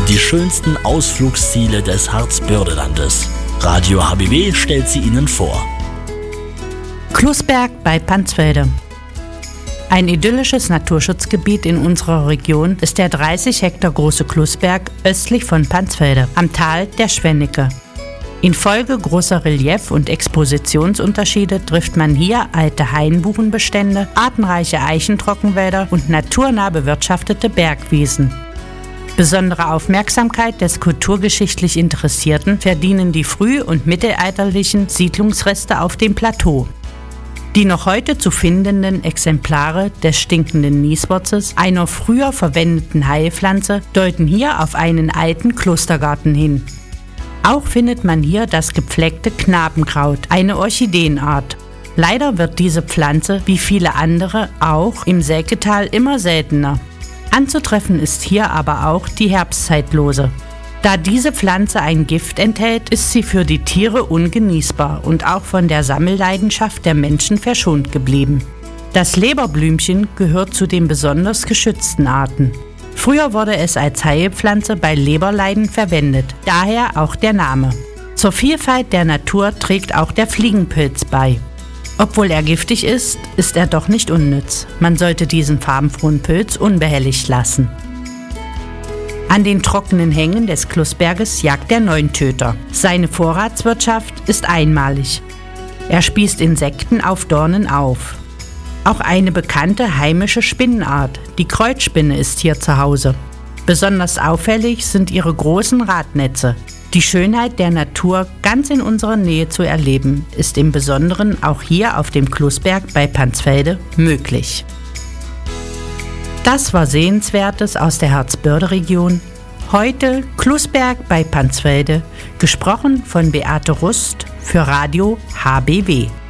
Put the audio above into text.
Die schönsten Ausflugsziele des Harzbördelandes. Radio HBW stellt sie Ihnen vor. Klusberg bei Pansfelde. Ein idyllisches Naturschutzgebiet in unserer Region ist der 30 Hektar große Klusberg östlich von Pansfelde am Tal der Schwennecke. Infolge großer Relief- und Expositionsunterschiede trifft man hier alte Hainbuchenbestände, artenreiche Eichentrockenwälder und naturnah bewirtschaftete Bergwiesen. Besondere Aufmerksamkeit des kulturgeschichtlich Interessierten verdienen die früh- und mittelalterlichen Siedlungsreste auf dem Plateau. Die noch heute zu findenden Exemplare des stinkenden Nieswurzes, einer früher verwendeten Heilpflanze, deuten hier auf einen alten Klostergarten hin. Auch findet man hier das gepflegte Knabenkraut, eine Orchideenart. Leider wird diese Pflanze, wie viele andere, auch im Selketal immer seltener. Anzutreffen ist hier aber auch die Herbstzeitlose. Da diese Pflanze ein Gift enthält, ist sie für die Tiere ungenießbar und auch von der Sammelleidenschaft der Menschen verschont geblieben. Das Leberblümchen gehört zu den besonders geschützten Arten. Früher wurde es als Heilpflanze bei Leberleiden verwendet, daher auch der Name. Zur Vielfalt der Natur trägt auch der Fliegenpilz bei. Obwohl er giftig ist, ist er doch nicht unnütz. Man sollte diesen farbenfrohen Pilz unbehelligt lassen. An den trockenen Hängen des Klusberges jagt der Neuntöter. Seine Vorratswirtschaft ist einmalig. Er spießt Insekten auf Dornen auf. Auch eine bekannte heimische Spinnenart, die Kreuzspinne, ist hier zu Hause. Besonders auffällig sind ihre großen Radnetze. Die Schönheit der Natur ganz in unserer Nähe zu erleben, ist im Besonderen auch hier auf dem Klusberg bei Pansfelde möglich. Das war Sehenswertes aus der Harzbörde-Region. Heute Klusberg bei Pansfelde, gesprochen von Beate Rust für Radio HBW.